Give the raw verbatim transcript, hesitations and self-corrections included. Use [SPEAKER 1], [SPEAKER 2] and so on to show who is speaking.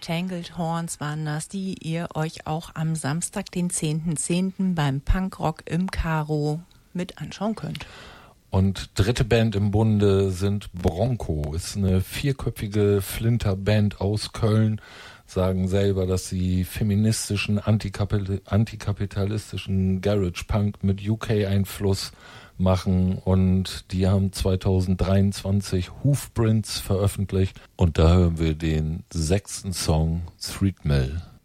[SPEAKER 1] Tangled Horns waren das, die ihr euch auch am Samstag, den zehnten zehnten beim Punkrock im Karo mit anschauen könnt.
[SPEAKER 2] Und dritte Band im Bunde sind Bronco. Ist eine vierköpfige Flinterband aus Köln. Sagen selber, dass sie feministischen, antikapital- antikapitalistischen Garage-Punk mit U K-Einfluss machen. Und die haben zwanzig dreiundzwanzig Hoofprints veröffentlicht. Und da hören wir den sechsten Song, Street Mill.